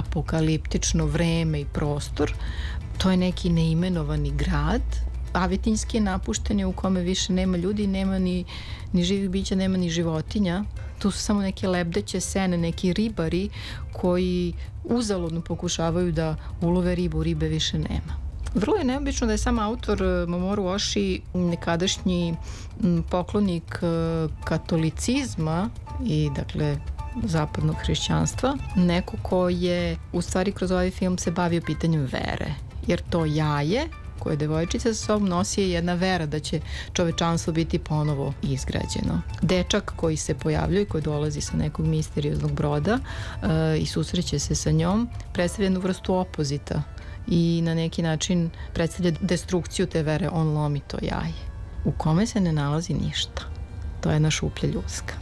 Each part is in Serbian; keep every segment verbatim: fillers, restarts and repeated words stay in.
apokaliptično vreme i prostor. To je neki neimenovani grad. Avetinjski je napušten u kome više nema ljudi, nema ni, ni živih bića, nema ni životinja. Tu su samo neke lebdeće sene, neki ribari koji uzaludno pokušavaju da ulove ribu, ribe više nema. Vrlo je neobično da je sam autor Mamoru Oshii nekadašnji poklonik katolicizma i dakle zapadnog hrišćanstva, neko ko je u stvari kroz ovaj film se bavio pitanjem vere, jer to jaje koje devojčica sa sobom nosi je jedna vera da će čovečanstvo biti ponovo izgrađeno. Dečak koji se pojavljuje, koji dolazi sa nekog misterioznog broda uh, i susreće se sa njom, predstavlja jednu vrstu opozita i na neki način predstavlja destrukciju te vere, on lomi to jaje u kome se ne nalazi ništa. To je jedna šuplja ljuska.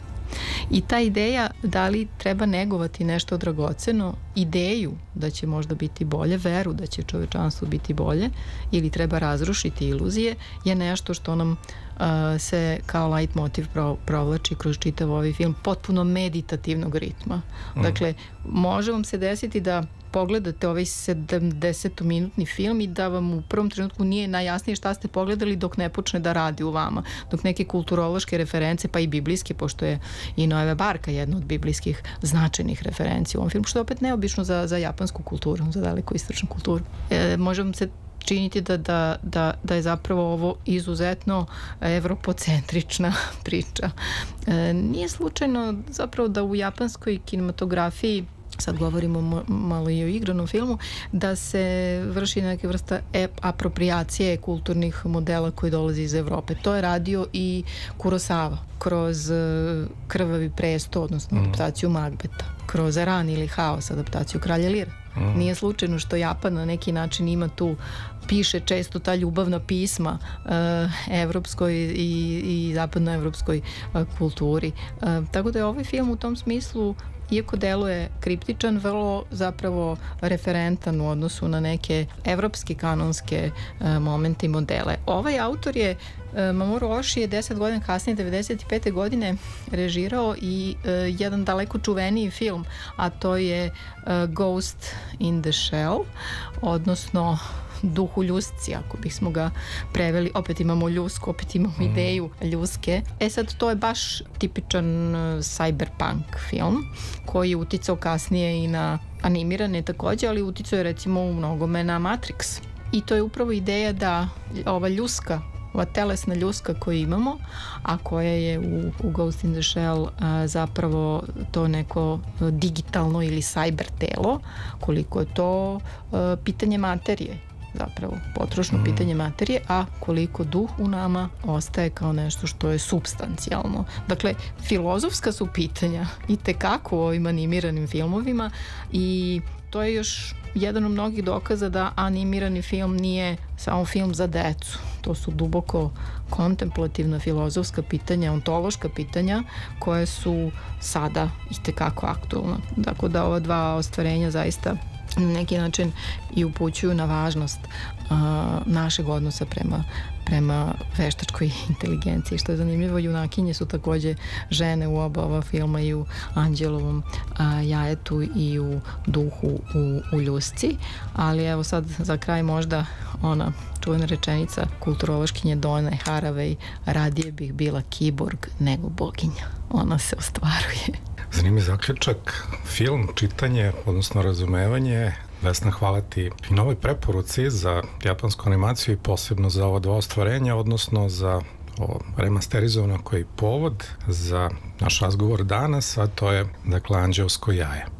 I ta ideja da li treba negovati nešto dragoceno, ideju da će možda biti bolje, veru da će čovečanstvo biti bolje ili treba razrušiti iluzije, je nešto što nam uh, se kao light motiv pro, provlači kroz čitav ovaj film, potpuno meditativnog ritma. Mm. Dakle, može vam se desiti da pogledate ovaj sedamdesetminutni film i da vam u prvom trenutku nije najjasnije šta ste pogledali dok ne počne da radi u vama, dok neke kulturološke reference, pa i biblijske, pošto je i Noeva barka jedna od biblijskih značajnih referenci u ovom filmu, što je opet neobično za, za japansku kulturu, za daleko istočnu kulturu. E, može vam se činiti da, da, da, da je zapravo ovo izuzetno evropocentrična priča. E, nije slučajno zapravo da u japanskoj kinematografiji, sad govorimo malo i o igranom filmu, da se vrši neke vrsta apropriacije kulturnih modela koji dolazi iz Evrope. To je radio i Kurosawa kroz Krvavi presto, odnosno mm. adaptaciju Magbeta, kroz Ran ili Haos, adaptaciju Kralja Lira. Mm. Nije slučajno što Japan na neki način ima tu, piše često ta ljubavna pisma uh, evropskoj i, i zapadnoevropskoj uh, kulturi. Uh, tako da je ovaj film u tom smislu, iako deluje kriptičan, vrlo zapravo referentan u odnosu na neke evropske kanonske uh, momente i modele. Ovaj autor je, uh, Mamoru Oshii je deset godina kasnije, devedeset pete godine, režirao i uh, jedan daleko čuveniji film, a to je uh, Ghost in the Shell, odnosno Duh u ljusci, ako bismo ga preveli. Opet imamo ljusku, opet imamo mm. ideju ljuske. E sad, to je baš tipičan cyberpunk film koji je uticao kasnije i na animirane takođe, ali uticao je recimo u mnogome na Matrix. I to je upravo ideja da ova ljuska, ova telesna ljuska koju imamo, a koja je u, u Ghost in the Shell a, zapravo to neko digitalno ili cyber telo, koliko je to a, pitanje materije, zapravo potrošno mm. pitanje materije, a koliko duh u nama ostaje kao nešto što je supstancijalno. Dakle, filozofska su pitanja i tekako u ovim animiranim filmovima i to je još jedan od mnogih dokaza da animirani film nije samo film za decu. To su duboko kontemplativna filozofska pitanja, ontološka pitanja koje su sada itekako aktualna. Tako da ova dva ostvarenja zaista na neki način i upućuju na važnost uh, našeg odnosa prema, prema veštačkoj inteligenciji. Što je zanimljivo, junakinje su takođe žene u oba ova filma, i u Anđelovom uh, jajetu i u Duhu u, u ljusci. Ali evo sad za kraj možda ona čuvena rečenica kulturološkinje Done Haraway: radije bih bila kiborg nego boginja. Ona se ostvaruje. Zanimljiv zaključak, film, čitanje, odnosno razumevanje. Vesna, hvala ti i na ovoj preporuci za japansku animaciju i posebno za ova dva ostvarenja, odnosno za ovo remasterizovano koji povod za naš razgovor danas, a to je, dakle, Anđeosko jaje.